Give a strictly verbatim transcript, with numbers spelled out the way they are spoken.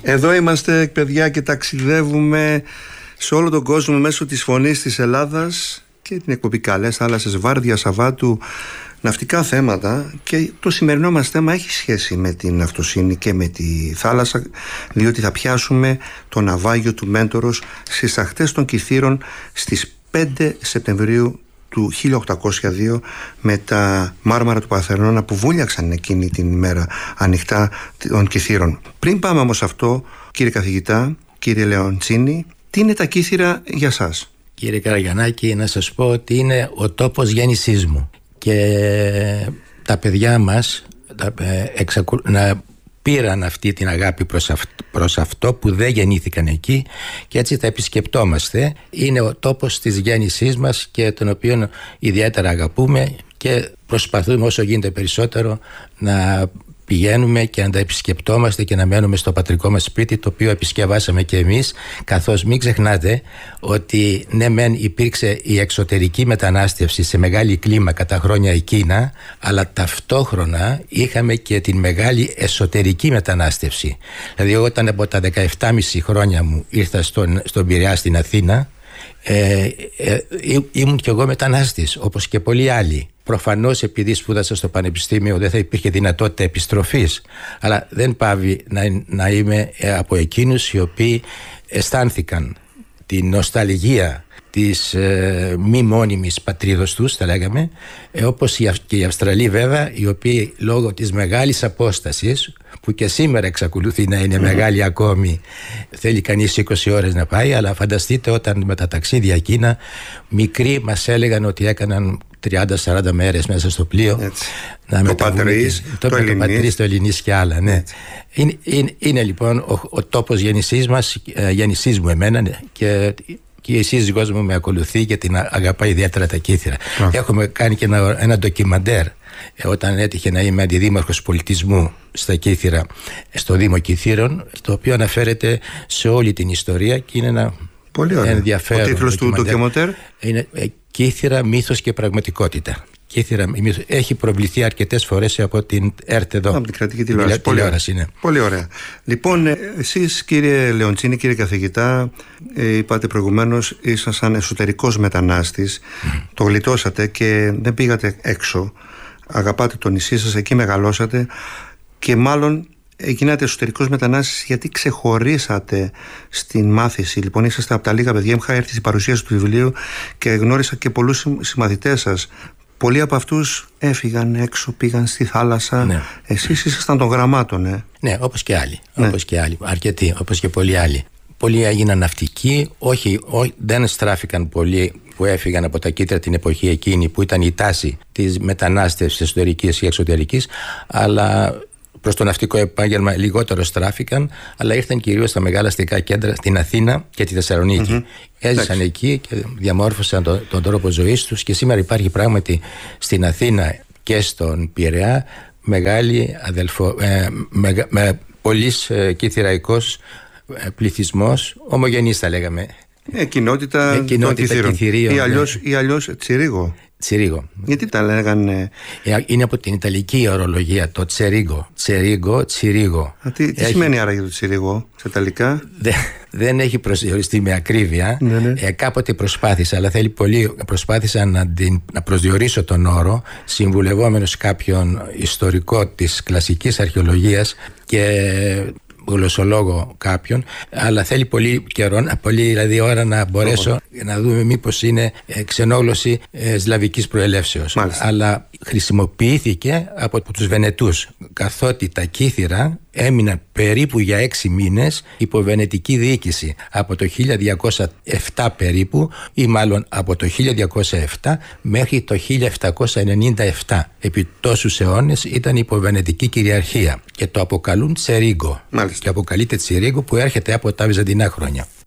Εδώ είμαστε, παιδιά, και ταξιδεύουμε σε όλο τον κόσμο μέσω της φωνής της Ελλάδας και την εκπομπή Καλές Θάλασσες, Βάρδια Σαββάτου, ναυτικά θέματα. Και το σημερινό μας θέμα έχει σχέση με την αυτοσύνη και με τη θάλασσα, διότι θα πιάσουμε το ναυάγιο του Μέντορος στις ακτές των Κιθήρων στις πέντε Σεπτεμβρίου του χίλια οκτακόσια δύο, με τα μάρμαρα του Παρθενώνα που βούλιαξαν εκείνη την ημέρα ανοιχτά των Κιθήρων. Πριν πάμε όμως αυτό, κύριε καθηγητά, κύριε Λεοντσίνη, τι είναι τα Κύθυρα για σας? Κύριε Καραγιαννάκη, να σας πω ότι είναι ο τόπος γέννησής μου και τα παιδιά μας τα, ε, εξακου... να πήραν αυτή την αγάπη προς, αυ... προς αυτό που δεν γεννήθηκαν εκεί και έτσι τα επισκεπτόμαστε. Είναι ο τόπος της γέννησής μας και τον οποίο ιδιαίτερα αγαπούμε και προσπαθούμε όσο γίνεται περισσότερο να πηγαίνουμε και να τα επισκεπτόμαστε και να μένουμε στο πατρικό μας σπίτι, το οποίο επισκευάσαμε και εμείς, καθώς μην ξεχνάτε ότι ναι μεν υπήρξε η εξωτερική μετανάστευση σε μεγάλη κλίμακα τα χρόνια εκείνα, αλλά ταυτόχρονα είχαμε και την μεγάλη εσωτερική μετανάστευση. Δηλαδή όταν από τα δεκαεπτά και μισή χρόνια μου ήρθα στον, στον Πειραιά, στην Αθήνα, ε, ε, ήμουν κι εγώ μετανάστης όπως και πολλοί άλλοι. Προφανώς επειδή σπούδασα στο πανεπιστήμιο δεν θα υπήρχε δυνατότητα επιστροφής, αλλά δεν πάβει να, να είμαι από εκείνους οι οποίοι αισθάνθηκαν την νοσταλγία της ε, μη μόνιμης πατρίδος τους, θα λέγαμε, ε, όπως και οι Αυστραλοί βέβαια, οι οποίοι λόγω της μεγάλης απόστασης, που και σήμερα εξακολουθεί να είναι mm. μεγάλη ακόμη, θέλει κανείς είκοσι ώρες να πάει, αλλά φανταστείτε όταν με τα ταξίδια εκείνα μικροί μας έλεγαν ότι έκαναν τριάντα σαράντα μέρες μέσα στο πλοίο. Έτσι. Να το Πατρίς, το, το, το Πατρίς, το Ελληνής και άλλα, ναι. Είναι, είναι, είναι λοιπόν ο, ο τόπος γέννησής μας, ε, γέννησής μου εμένα, και και η σύζυγός μου με ακολουθεί και την αγαπάει ιδιαίτερα τα Κύθυρα. Ah. Έχουμε κάνει και ένα, ένα ντοκιμαντέρ ε, όταν έτυχε να είμαι αντιδήμαρχος πολιτισμού στα Κύθυρα, στο Δήμο Κιθήρων, το οποίο αναφέρεται σε όλη την ιστορία και είναι ένα πολύ ωραία. Ενδιαφέρον. Ο τίτλος του ντοκιμαντέρ είναι ε, Κύθυρα, μύθος και πραγματικότητα. Κύθυρα, έχει προβληθεί αρκετές φορές από την ΕΡΤ εδώ. Από την κρατική τηλεόραση. Πολύ, τηλεόραση, ναι. Πολύ ωραία. Λοιπόν, εσείς κύριε Λεοντσίνη, κύριε καθηγητά, είπατε προηγουμένως ήσασταν εσωτερικός μετανάστης, mm. το γλιτώσατε και δεν πήγατε έξω. Αγαπάτε το νησί σας, εκεί μεγαλώσατε και μάλλον γίνατε εσωτερικός μετανάστης γιατί ξεχωρίσατε στην μάθηση. Λοιπόν, είσαστε από τα λίγα παιδιά, είχα έρθει στην παρουσίαση του βιβλίου και γνώρισα και πολλούς συμμαθητές σας. Πολλοί από αυτούς έφυγαν έξω, πήγαν στη θάλασσα. Ναι. Εσείς ήσασταν των γραμμάτων, ε? Ναι, όπως και άλλοι. Ναι. Όπως και άλλοι. Αρκετοί, όπως και πολλοί άλλοι. Πολλοί έγιναν ναυτικοί, όχι, όχι, δεν στράφηκαν πολλοί που έφυγαν από τα Κύθυρα την εποχή εκείνη που ήταν η τάση της μετανάστευσης εσωτερικής και εξωτερικής, αλλά προς το ναυτικό επάγγελμα λιγότερο στράφηκαν, αλλά ήρθαν κυρίως στα μεγάλα αστικά κέντρα, στην Αθήνα και τη Θεσσαλονίκη. Mm-hmm. Έζησαν Άξι. εκεί και διαμόρφωσαν τον, τον τρόπο ζωής τους και σήμερα υπάρχει πράγματι στην Αθήνα και στον Πειραιά μεγάλη αδελφο, ε, με, με πολύς ε, κύθυραϊκός ε, πληθυσμός, ομογενής θα λέγαμε. Ε, κοινότητα, ε, κοινότητα των Κιθυρίων. Ή αλλιώς, ναι. ή αλλιώς Τσιρίγο. Τσιρίγο. Γιατί τα λέγανε? Είναι από την Ιταλική ορολογία το τσερίγκο. Τσερίγκο, τσιρίγο. Α, τι τι έχει... σημαίνει άραγε το τσιρίγο σε Ιταλικά? Δεν, δεν έχει προσδιοριστεί με ακρίβεια. Ναι, ναι. Ε, κάποτε προσπάθησα, αλλά θέλει πολύ. Προσπάθησα να, την, να προσδιορίσω τον όρο, συμβουλευόμενος κάποιον ιστορικό της κλασικής αρχαιολογίας και γλωσσολόγο κάποιον, αλλά θέλει πολύ καιρό, πολύ δηλαδή ώρα να μπορέσω oh. να δούμε μήπως είναι ε, ξενόγλωση ε, σλαβικής προελεύσεως. Μάλιστα. Αλλά χρησιμοποιήθηκε από τους Βενετούς, καθότι τα Κύθυρα έμειναν περίπου για έξι μήνες υπό βενετική διοίκηση από το χίλια διακόσια επτά περίπου, ή μάλλον από το χίλια διακόσια επτά μέχρι το χίλια επτακόσια ενενήντα επτά. Επί τόσους αιώνες ήταν υπό βενετική κυριαρχία και το αποκαλούν Τσερίγκο. Και αποκαλείται Τσιρίγο που έρχεται από τα βυζαντινά χρόνια.